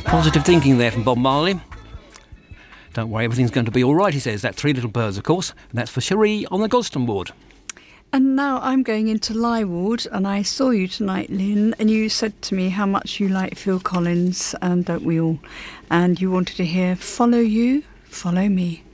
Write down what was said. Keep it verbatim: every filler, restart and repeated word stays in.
Positive thinking there from Bob Marley. Don't worry, everything's going to be all right, he says. That Three Little Birds, of course, and that's for Cherie on the Godstone ward. And now I'm going into Lye ward, and I saw you tonight, Lynn, and you said to me how much you like Phil Collins, and don't we all? And you wanted to hear Follow You, Follow Me.